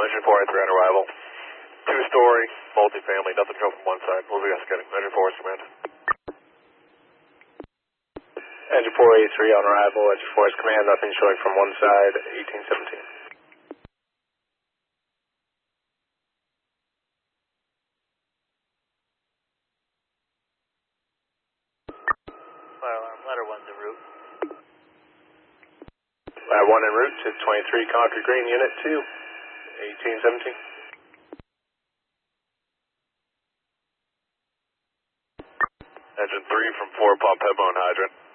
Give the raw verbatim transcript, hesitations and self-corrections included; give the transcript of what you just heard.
engine four eight three on arrival. Two-story, multifamily, nothing showing from one side. What are we guys getting? Engine four is command. Engine four eight three on arrival, engine four is command, nothing showing from one side, eighteen seventeen. Fire alarm, ladder one's en route. Ladder one en route to twenty-three Concord Green, unit two, eighteen seventeen. Engine three from four pump headbone hydrant.